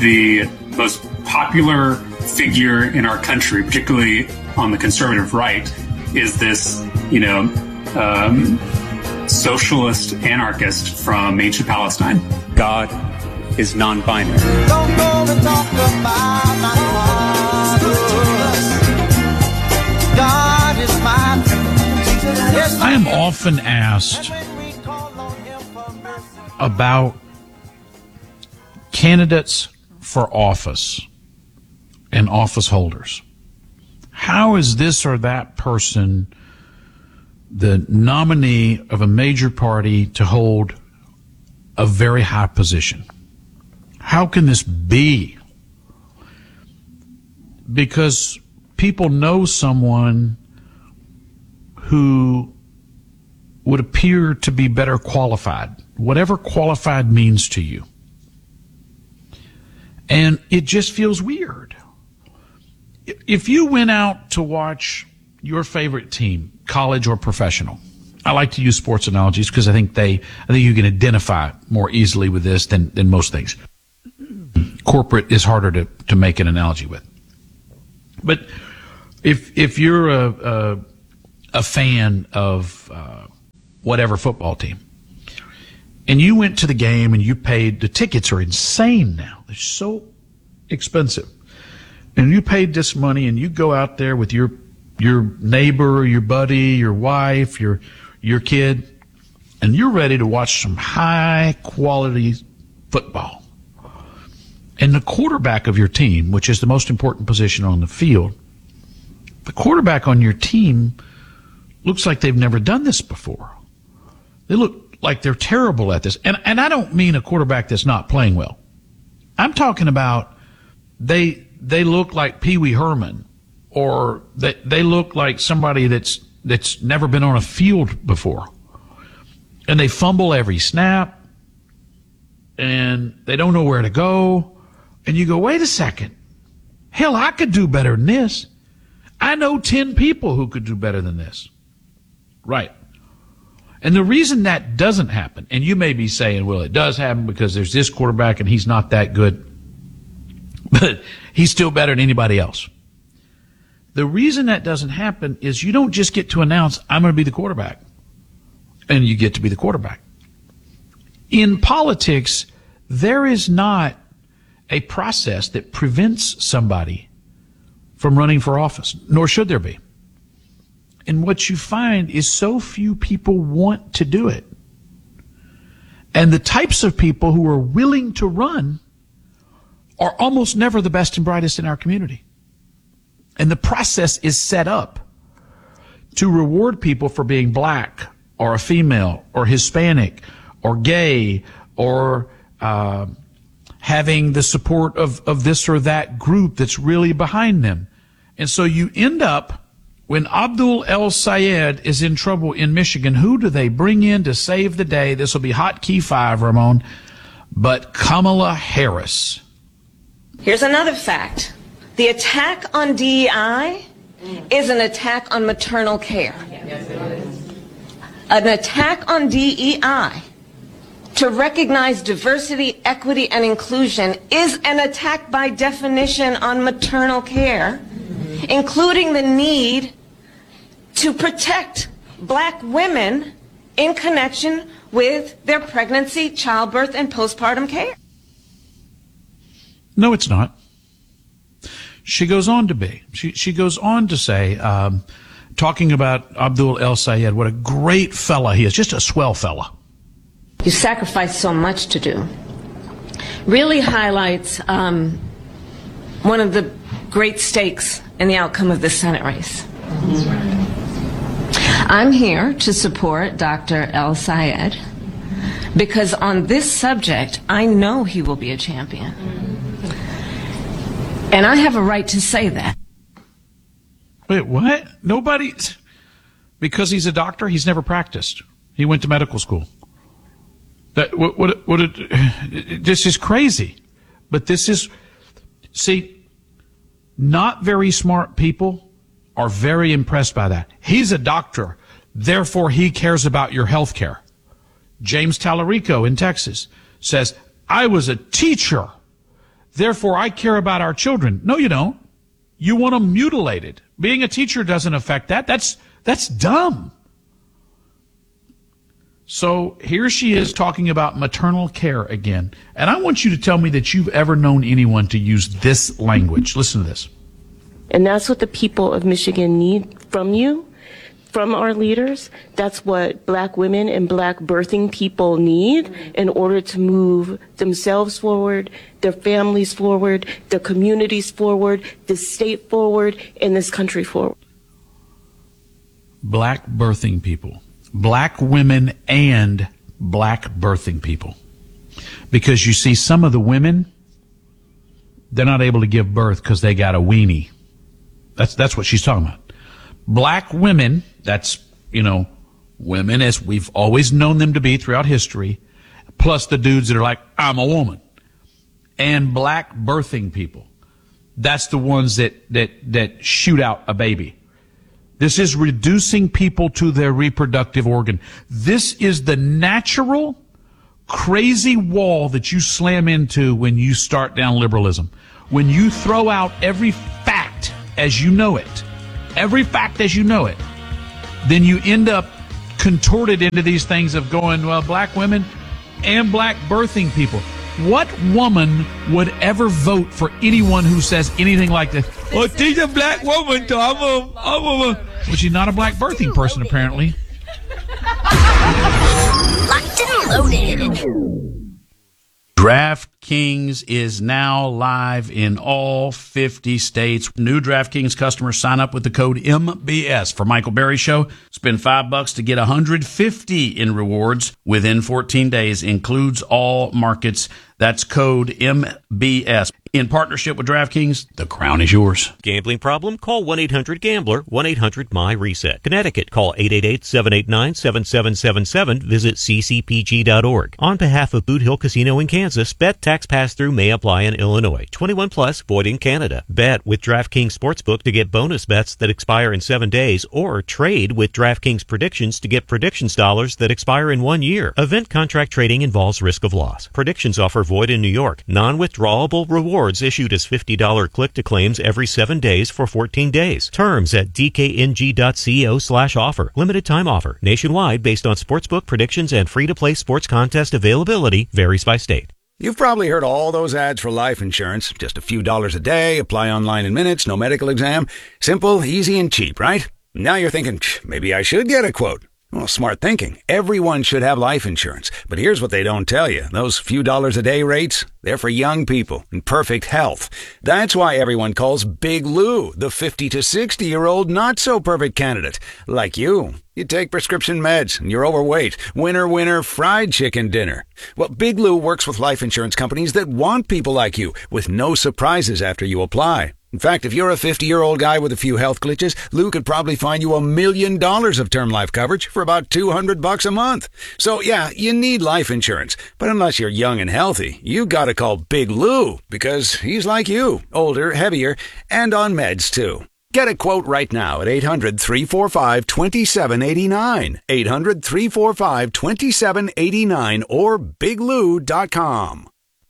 the most popular figure in our country, particularly on the conservative right, is this, socialist anarchist from ancient Palestine. God is non-binary. Don't go and talk about my God is my friend. I am often asked about candidates for office and office holders. How is this or that person the nominee of a major party to hold a very high position? How can this be? Because people know someone who would appear to be better qualified, whatever qualified means to you. And it just feels weird. If you went out to watch your favorite team, college or professional, I like to use sports analogies because I think you can identify more easily with this than most things. Corporate is harder to make an analogy with. But if you're a fan of whatever football team, and you went to the game and you paid, the tickets are insane now. They're so expensive. And you paid this money and you go out there with your neighbor, your buddy, your wife, your kid, and you're ready to watch some high quality football. And the quarterback of your team, which is the most important position on the field, the quarterback on your team looks like they've never done this before. They look like they're terrible at this. And I don't mean a quarterback that's not playing well. I'm talking about they look like Pee Wee Herman, or they look like somebody that's never been on a field before. And they fumble every snap, and they don't know where to go. And you go, wait a second. Hell, I could do better than this. I know 10 people who could do better than this. Right. And the reason that doesn't happen, and you may be saying, well, it does happen because there's this quarterback and he's not that good, but he's still better than anybody else. The reason that doesn't happen is you don't just get to announce, I'm going to be the quarterback, and you get to be the quarterback. In politics, there is not a process that prevents somebody from running for office, nor should there be. And what you find is so few people want to do it. And the types of people who are willing to run are almost never the best and brightest in our community. And the process is set up to reward people for being black or a female or Hispanic or gay or having the support of this or that group that's really behind them. And so you end up, when Abdul El-Sayed is in trouble in Michigan, who do they bring in to save the day? This will be hot key 5, Ramon, but Kamala Harris. Here's another fact. The attack on DEI is an attack on maternal care. An attack on DEI to recognize diversity, equity, and inclusion is an attack by definition on maternal care, including the need to protect black women in connection with their pregnancy, childbirth, and postpartum care. No, it's not. She goes on to be. She goes on to say, talking about Abdul El-Sayed, what a great fella he is, just a swell fella. You sacrifice so much to do. Really highlights one of the great stakes in the outcome of this Senate race. I'm here to support Dr. El-Sayed because on this subject, I know he will be a champion. And I have a right to say that. Wait, what? Nobody? Because he's a doctor, he's never practiced. He went to medical school. This is crazy. But this is, see, not very smart people are very impressed by that. He's a doctor, therefore he cares about your health care. James Tallarico in Texas says, I was a teacher, therefore I care about our children. No, you don't. You want them mutilated. Being a teacher doesn't affect that. That's dumb. So here she is talking about maternal care again. And I want you to tell me that you've ever known anyone to use this language. Listen to this. And that's what the people of Michigan need from you, from our leaders. That's what black women and black birthing people need in order to move themselves forward, their families forward, their communities forward, the state forward, and this country forward. Black birthing people. Black women and black birthing people. Because you see, some of the women, they're not able to give birth because they got a weenie. That's what she's talking about. Black women, that's, women as we've always known them to be throughout history, plus the dudes that are like, I'm a woman. And black birthing people. That's the ones that shoot out a baby. This is reducing people to their reproductive organ. This is the natural, crazy wall that you slam into when you start down liberalism. When you throw out every fact as you know it, then you end up contorted into these things of going, well, black women and black birthing people. What woman would ever vote for anyone who says anything like that? Oh, she's a black woman, so I'm a... Well, she's not a black birthing person, apparently. Locked and loaded. DraftKings is now live in all 50 states. New DraftKings customers sign up with the code MBS for Michael Berry Show. Spend $5 to get $150 in rewards within 14 days. Includes all markets. That's code MBS. In partnership with DraftKings, the crown is yours. Gambling problem? Call 1-800-GAMBLER, 1-800-MY-RESET. Connecticut, call 888-789-7777. Visit ccpg.org. On behalf of Boot Hill Casino in Kansas, bet tax pass-through may apply in Illinois. 21 plus, void in Canada. Bet with DraftKings Sportsbook to get bonus bets that expire in 7 days, or trade with DraftKings Predictions to get predictions dollars that expire in 1 year. Event contract trading involves risk of loss. Predictions offer void in New York. Non-withdrawable rewards issued as $50 click-to-claims every 7 days for 14 days. Terms at dkng.co/offer. Limited time offer. Nationwide based on sportsbook predictions and free-to-play sports contest availability. Varies by state. You've probably heard all those ads for life insurance. Just a few dollars a day, apply online in minutes, no medical exam. Simple, easy, and cheap, right? Now you're thinking, maybe I should get a quote. Well, smart thinking. Everyone should have life insurance. But here's what they don't tell you. Those few dollars a day rates, they're for young people in perfect health. That's why everyone calls Big Lou the 50 to 60-year-old not-so-perfect candidate. Like you. You take prescription meds and you're overweight. Winner, fried chicken dinner. Well, Big Lou works with life insurance companies that want people like you with no surprises after you apply. In fact, if you're a 50-year-old guy with a few health glitches, Lou could probably find you $1 million of term life coverage for about $200 a month. So yeah, you need life insurance. But unless you're young and healthy, you gotta call Big Lou because he's like you, older, heavier, and on meds too. Get a quote right now at 800-345-2789. 800-345-2789 or biglou.com.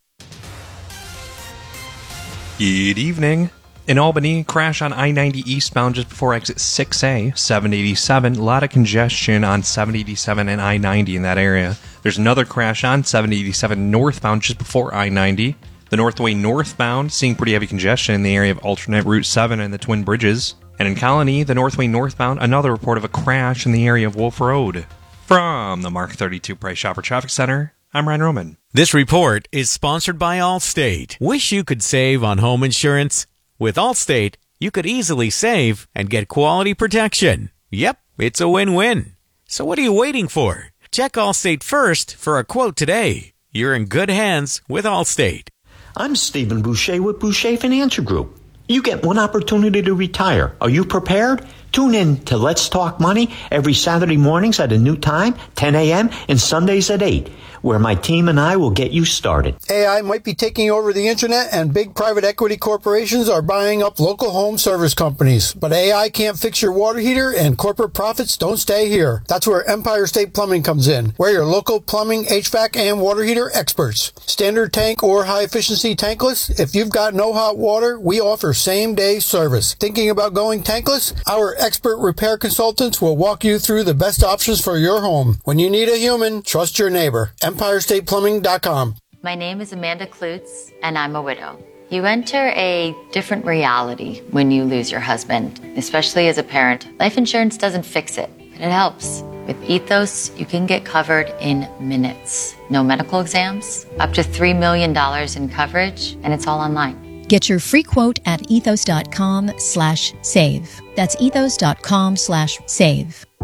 Good evening. In Albany, crash on I-90 eastbound just before exit 6A, 787. A lot of congestion on 787 and I-90 in that area. There's another crash on 787 northbound just before I-90. The Northway northbound, seeing pretty heavy congestion in the area of alternate Route 7 and the Twin Bridges. And in Colony, the Northway northbound, another report of a crash in the area of Wolf Road. From the Mark 32 Price Chopper Traffic Center, I'm Ryan Roman. This report is sponsored by Allstate. Wish you could save on home insurance? With Allstate, you could easily save and get quality protection. Yep, it's a win-win. So what are you waiting for? Check Allstate first for a quote today. You're in good hands with Allstate. I'm Stephen Boucher with Boucher Financial Group. You get one opportunity to retire. Are you prepared? Tune in to Let's Talk Money every Saturday mornings at a new time, 10 a.m., and Sundays at 8. where my team and I will get you started. AI might be taking over the internet, and big private equity corporations are buying up local home service companies. But AI can't fix your water heater, and corporate profits don't stay here. That's where Empire State Plumbing comes in. We're your local plumbing, HVAC, and water heater experts. Standard tank or high-efficiency tankless? If you've got no hot water, we offer same-day service. Thinking about going tankless? Our expert repair consultants will walk you through the best options for your home. When you need a human, trust your neighbor. EmpireStatePlumbing.com. My name is Amanda Klutz, and I'm a widow. You enter a different reality when you lose your husband, especially as a parent. Life insurance doesn't fix it, but it helps. With Ethos, you can get covered in minutes. No medical exams, up to $3 million in coverage, and it's all online. Get your free quote at ethos.com/save. That's ethos.com/save.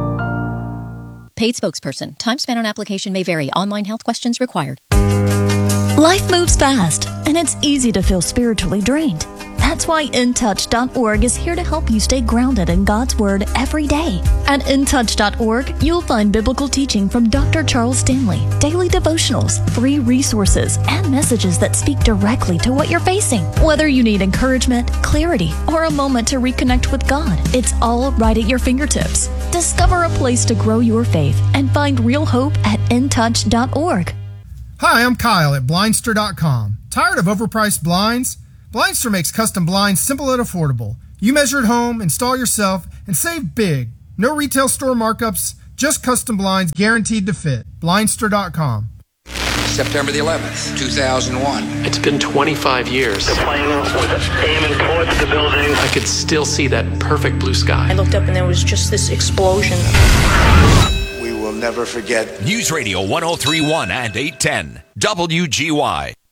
Paid spokesperson. Time spent on application may vary. Online health questions required. Life moves fast, and it's easy to feel spiritually drained. That's why InTouch.org is here to help you stay grounded in God's Word every day. At InTouch.org, you'll find biblical teaching from Dr. Charles Stanley, daily devotionals, free resources, and messages that speak directly to what you're facing. Whether you need encouragement, clarity, or a moment to reconnect with God, it's all right at your fingertips. Discover a place to grow your faith and find real hope at InTouch.org. Hi, I'm Kyle at Blindster.com. Tired of overpriced blinds? Blindster makes custom blinds simple and affordable. You measure at home, install yourself, and save big. No retail store markups, just custom blinds guaranteed to fit. Blindster.com. September the 11th, 2001. It's been 25 years. The plane was aiming towards the building. I could still see that perfect blue sky. I looked up and there was just this explosion. We will never forget. News Radio 103.1 and 810. WGY.